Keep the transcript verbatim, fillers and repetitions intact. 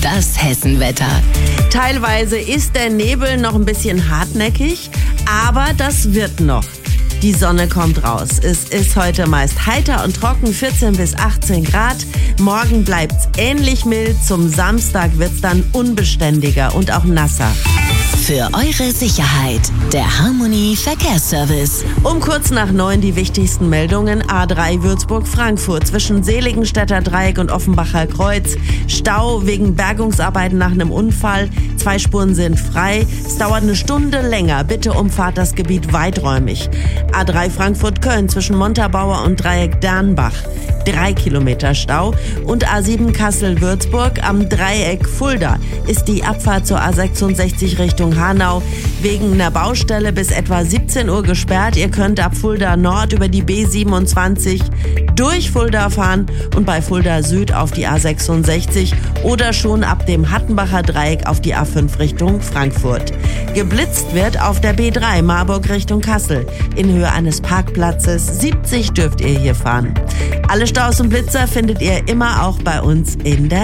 Das Hessenwetter. Teilweise ist der Nebel noch ein bisschen hartnäckig, aber das wird noch. Die Sonne kommt raus. Es ist heute meist heiter und trocken, vierzehn bis achtzehn Grad. Morgen bleibt's ähnlich mild. Zum Samstag wird's dann unbeständiger und auch nasser. Für eure Sicherheit, der Harmony Verkehrsservice. Um kurz nach neun die wichtigsten Meldungen. A drei Würzburg-Frankfurt zwischen Seligenstädter Dreieck und Offenbacher Kreuz. Stau wegen Bergungsarbeiten nach einem Unfall. Zwei Spuren sind frei. Es dauert eine Stunde länger. Bitte umfahrt das Gebiet weiträumig. A drei Frankfurt-Köln zwischen Montabaur und Dreieck Dernbach. Drei Kilometer Stau. Und A sieben Kassel-Würzburg am Dreieck Fulda ist die Abfahrt zur A sechsundsechzig Richtung Hanau wegen einer Baustelle bis etwa siebzehn Uhr gesperrt. Ihr könnt ab Fulda Nord über die B siebenundzwanzig durch Fulda fahren und bei Fulda Süd auf die A sechsundsechzig oder schon ab dem Hattenbacher Dreieck auf die A fünf Richtung Frankfurt. Geblitzt wird auf der B drei Marburg Richtung Kassel in Höhe eines Parkplatzes. siebzig dürft ihr hier fahren. Alle Staus und Blitzer findet ihr immer auch bei uns in der